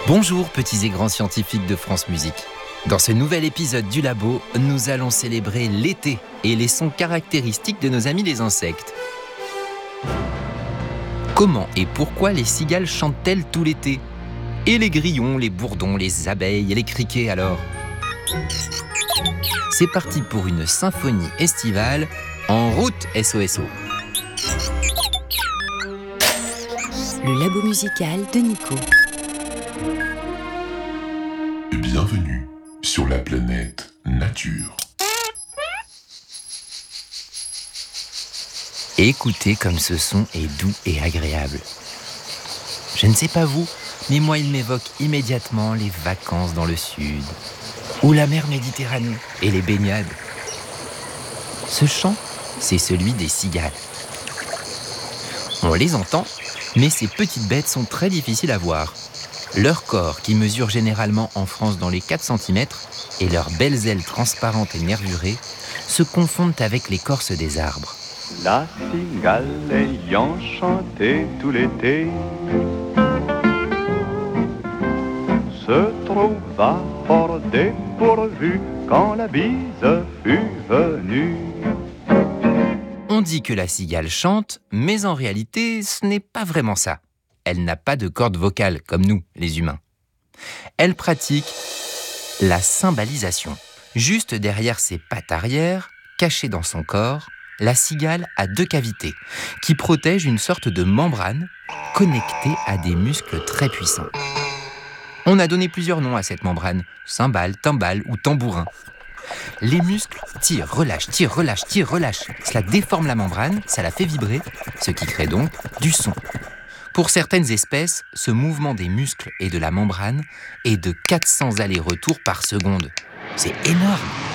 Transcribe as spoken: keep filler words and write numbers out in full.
Bonjour petits et grands scientifiques de France Musique. Dans ce nouvel épisode du Labo, nous allons célébrer l'été et les sons caractéristiques de nos amis les insectes. Comment et pourquoi les cigales chantent-elles tout l'été? Et les grillons, les bourdons, les abeilles et les criquets alors? C'est parti pour une symphonie estivale. En route S O S O. Le Labo musical de Nico. Bienvenue sur la planète Nature. Écoutez comme ce son est doux et agréable. Je ne sais pas vous, mais moi il m'évoque immédiatement les vacances dans le sud, ou la mer Méditerranée et les baignades. Ce chant, c'est celui des cigales. On les entend, mais ces petites bêtes sont très difficiles à voir. Leur corps, qui mesure généralement en France dans les quatre centimètres, et leurs belles ailes transparentes et nervurées, se confondent avec l'écorce des arbres. La cigale ayant chanté tout l'été se trouva fort dépourvue quand la bise fut venue. On dit que la cigale chante, mais en réalité, ce n'est pas vraiment ça. Elle n'a pas de cordes vocales comme nous, les humains. Elle pratique la cymbalisation. Juste derrière ses pattes arrière, cachée dans son corps, la cigale a deux cavités qui protègent une sorte de membrane connectée à des muscles très puissants. On a donné plusieurs noms à cette membrane, cymbale, timbale ou tambourin. Les muscles tirent, relâchent, tirent, relâchent, tirent, relâchent. Cela déforme la membrane, ça la fait vibrer, ce qui crée donc du son. Pour certaines espèces, ce mouvement des muscles et de la membrane est de quatre cents allers-retours par seconde. C'est énorme!